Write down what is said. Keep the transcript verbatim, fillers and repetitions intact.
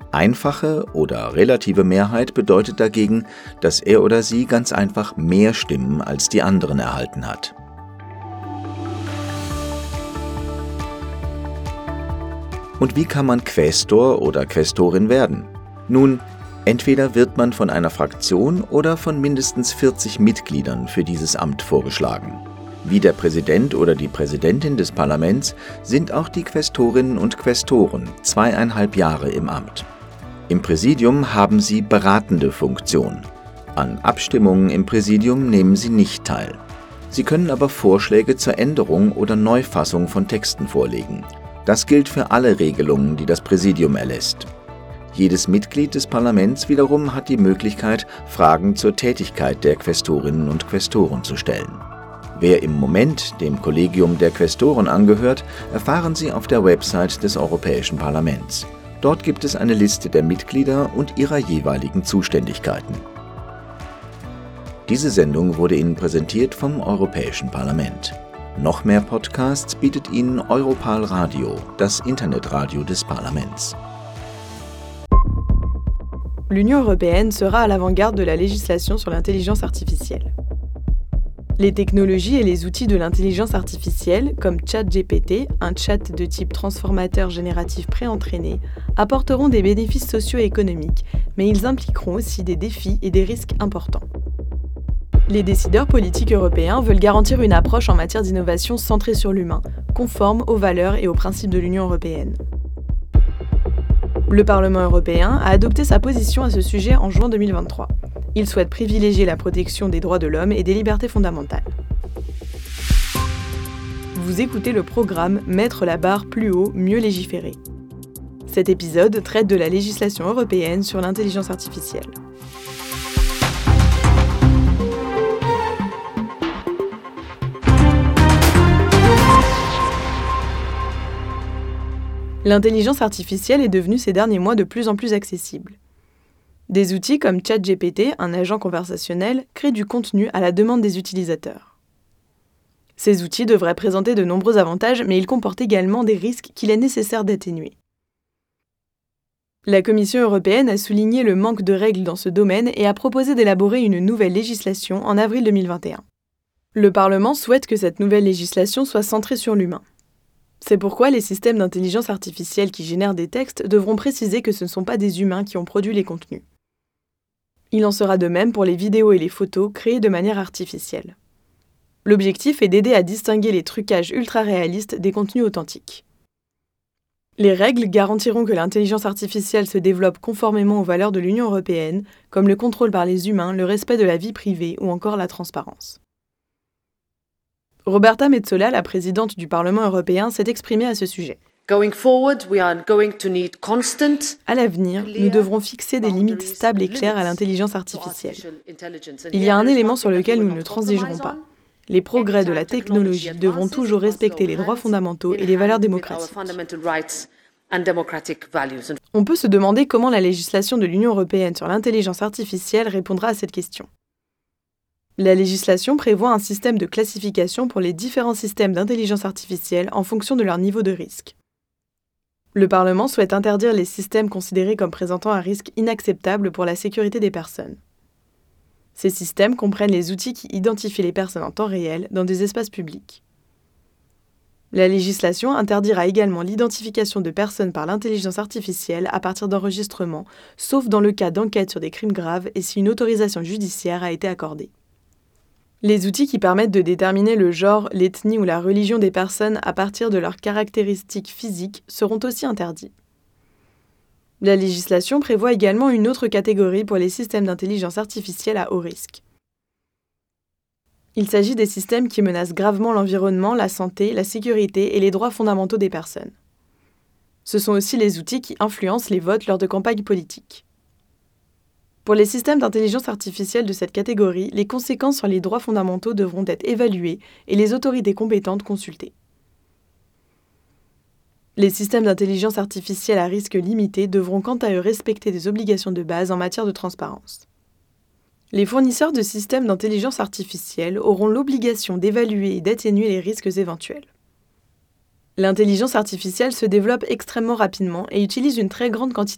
Einfache oder relative Mehrheit bedeutet dagegen, dass er oder sie ganz einfach mehr Stimmen als die anderen erhalten hat. Und wie kann man Quästor oder Quästorin werden? Nun, entweder wird man von einer Fraktion oder von mindestens vierzig Mitgliedern für dieses Amt vorgeschlagen. Wie der Präsident oder die Präsidentin des Parlaments sind auch die Quästorinnen und Quästoren zweieinhalb Jahre im Amt. Im Präsidium haben sie beratende Funktion. An Abstimmungen im Präsidium nehmen sie nicht teil. Sie können aber Vorschläge zur Änderung oder Neufassung von Texten vorlegen. Das gilt für alle Regelungen, die das Präsidium erlässt. Jedes Mitglied des Parlaments wiederum hat die Möglichkeit, Fragen zur Tätigkeit der Quästorinnen und Quästoren zu stellen. Wer im Moment dem Kollegium der Quästoren angehört, erfahren Sie auf der Website des Europäischen Parlaments. Dort gibt es eine Liste der Mitglieder und ihrer jeweiligen Zuständigkeiten. Diese Sendung wurde Ihnen präsentiert vom Europäischen Parlament. Noch mehr Podcasts bietet Ihnen Europal Radio, das Internetradio des Parlaments. L'Union européenne sera à l'avant-garde de la législation sur l'intelligence artificielle. Les technologies et les outils de l'intelligence artificielle, comme ChatGPT, un chat de type transformateur génératif préentraîné, apporteront des bénéfices sociaux et économiques, mais ils impliqueront aussi des défis et des risques importants. Les décideurs politiques européens veulent garantir une approche en matière d'innovation centrée sur l'humain, conforme aux valeurs et aux principes de l'Union européenne. Le Parlement européen a adopté sa position à ce sujet en juin deux mille vingt-trois. Il souhaite privilégier la protection des droits de l'homme et des libertés fondamentales. Vous écoutez le programme Mettre la barre plus haut, mieux légiférer. Cet épisode traite de la législation européenne sur l'intelligence artificielle. L'intelligence artificielle est devenue ces derniers mois de plus en plus accessible. Des outils comme ChatGPT, un agent conversationnel, créent du contenu à la demande des utilisateurs. Ces outils devraient présenter de nombreux avantages, mais ils comportent également des risques qu'il est nécessaire d'atténuer. La Commission européenne a souligné le manque de règles dans ce domaine et a proposé d'élaborer une nouvelle législation en avril deux mille vingt et un. Le Parlement souhaite que cette nouvelle législation soit centrée sur l'humain. C'est pourquoi les systèmes d'intelligence artificielle qui génèrent des textes devront préciser que ce ne sont pas des humains qui ont produit les contenus. Il en sera de même pour les vidéos et les photos créées de manière artificielle. L'objectif est d'aider à distinguer les trucages ultra-réalistes des contenus authentiques. Les règles garantiront que l'intelligence artificielle se développe conformément aux valeurs de l'Union européenne, comme le contrôle par les humains, le respect de la vie privée ou encore la transparence. Roberta Metsola, la présidente du Parlement européen, s'est exprimée à ce sujet. Going forward, we are going to need constant. À l'avenir, nous devrons fixer des limites stables et claires à l'intelligence artificielle. Il y a un élément sur lequel nous ne transigerons pas. Les progrès de la technologie devront toujours respecter les droits fondamentaux et les valeurs démocratiques. On peut se demander comment la législation de l'Union européenne sur l'intelligence artificielle répondra à cette question. La législation prévoit un système de classification pour les différents systèmes d'intelligence artificielle en fonction de leur niveau de risque. Le Parlement souhaite interdire les systèmes considérés comme présentant un risque inacceptable pour la sécurité des personnes. Ces systèmes comprennent les outils qui identifient les personnes en temps réel dans des espaces publics. La législation interdira également l'identification de personnes par l'intelligence artificielle à partir d'enregistrements, sauf dans le cas d'enquêtes sur des crimes graves et si une autorisation judiciaire a été accordée. Les outils qui permettent de déterminer le genre, l'ethnie ou la religion des personnes à partir de leurs caractéristiques physiques seront aussi interdits. La législation prévoit également une autre catégorie pour les systèmes d'intelligence artificielle à haut risque. Il s'agit des systèmes qui menacent gravement l'environnement, la santé, la sécurité et les droits fondamentaux des personnes. Ce sont aussi les outils qui influencent les votes lors de campagnes politiques. Pour les systèmes d'intelligence artificielle de cette catégorie, les conséquences sur les droits fondamentaux devront être évaluées et les autorités compétentes consultées. Les systèmes d'intelligence artificielle à risque limité devront quant à eux respecter des obligations de base en matière de transparence. Les fournisseurs de systèmes d'intelligence artificielle auront l'obligation d'évaluer et d'atténuer les risques éventuels. L'intelligence artificielle se développe extrêmement rapidement et utilise une très grande quantité